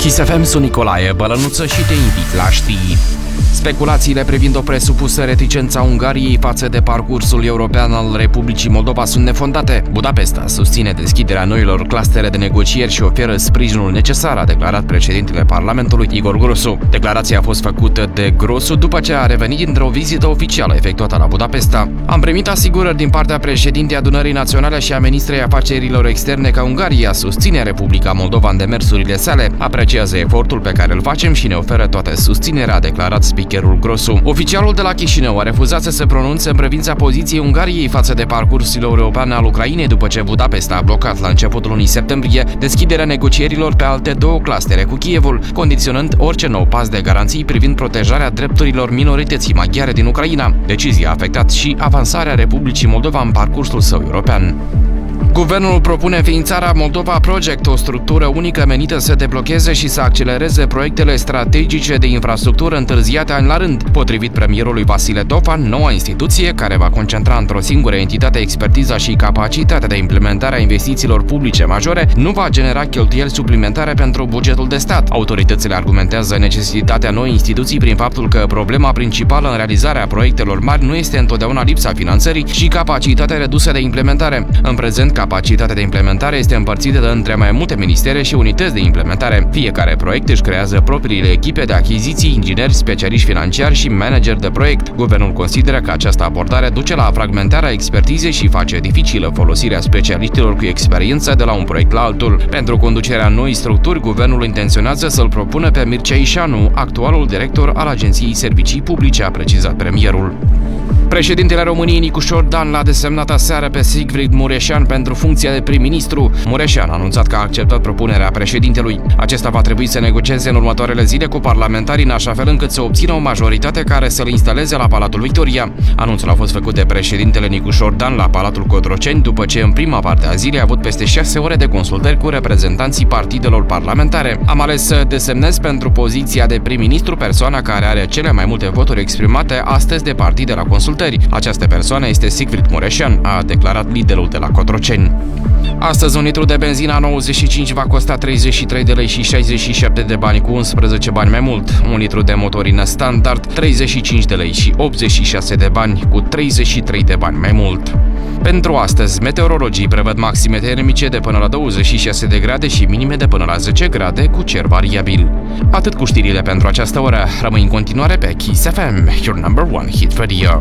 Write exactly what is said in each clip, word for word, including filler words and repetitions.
Kiss F M, sunt Nicolae Bălănuță și te invit la știri. Speculațiile privind o presupusă reticență a Ungariei față de parcursul european al Republicii Moldova sunt nefondate. Budapesta susține deschiderea noilor clustere de negocieri și oferă sprijinul necesar, a declarat președintele Parlamentului Igor Grosu. Declarația a fost făcută de Grosu după ce a revenit dintr-o vizită oficială efectuată la Budapesta. Am primit asigurări din partea președintei Adunării Naționale și a ministrei afacerilor externe că Ungaria susține Republica Moldova în demersurile sale, apreciază efortul pe care îl facem și ne oferă toată susținerea, a declarat speakerul Grosu. Oficialul de la Chișinău a refuzat să se pronunțe în privința poziției Ungariei față de parcursul european al Ucrainei după ce Budapesta a blocat la începutul lunii septembrie deschiderea negocierilor pe alte două clustere cu Kievul, condiționând orice nou pas de garanții privind protejarea drepturilor minorității maghiare din Ucraina. Decizia a afectat și avansarea Republicii Moldova în parcursul său european. Guvernul propune înființarea Moldova Project, o structură unică menită să deblocheze și să accelereze proiectele strategice de infrastructură întârziate ani la rând. Potrivit premierului Vasile Tofan, noua instituție, care va concentra într-o singură entitate expertiza și capacitatea de implementare a investițiilor publice majore, nu va genera cheltuieli suplimentare pentru bugetul de stat. Autoritățile argumentează necesitatea noii instituții prin faptul că problema principală în realizarea proiectelor mari nu este întotdeauna lipsa finanțării și capacitatea redusă de implementare. În prezent, capacitatea de implementare este împărțită între mai multe ministere și unități de implementare. Fiecare proiect își creează propriile echipe de achiziții, ingineri, specialiști financiari și manageri de proiect. Guvernul consideră că această abordare duce la fragmentarea expertizei și face dificilă folosirea specialiștilor cu experiență de la un proiect la altul. Pentru conducerea noii structuri, guvernul intenționează să-l propună pe Mircea Ișanu, actualul director al Agenției Servicii Publice, a precizat premierul. Președintele României Nicușor Dan l-a desemnat aseară pe Sigfrid Mureșan pentru funcția de prim-ministru. Mureșan a anunțat că a acceptat propunerea președintelui. Acesta va trebui să negocieze în următoarele zile cu parlamentarii în așa fel încât să obțină o majoritate care să-l instaleze la Palatul Victoria. Anunțul a fost făcut de președintele Nicușor Dan la Palatul Cotroceni după ce în prima parte a zilei a avut peste șase ore de consultări cu reprezentanții partidelor parlamentare. Am ales să desemnez pentru poziția de prim-ministru persoana care are cele mai multe voturi exprimate astăzi de partide la consultări. Această persoană este Sigfrid Mureșan, a declarat liderul de la Cotroceni. Astăzi un litru de benzină nouăzeci și cinci va costa treizeci și trei de lei și șaizeci și șapte de bani, cu unsprezece bani mai mult. Un litru de motorină standard treizeci și cinci de lei și optzeci și șase de bani, cu treizeci și trei de bani mai mult. Pentru astăzi, meteorologii prevăd maxime termice de până la douăzeci și șase de grade și minime de până la zece grade cu cer variabil. Atât cu știrile pentru această oră. Rămâi în continuare pe Kiss F M, your number one hit radio.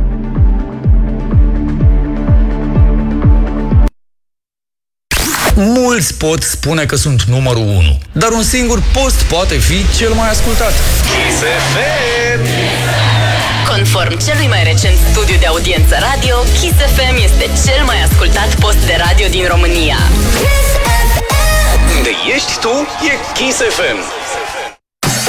Mulți pot spune că sunt numărul unu, dar un singur post poate fi cel mai ascultat. Kiss F M! Conform celui mai recent studiu de audiență radio, Kiss F M este cel mai ascultat post de radio din România. Unde ești tu, e Kiss F M.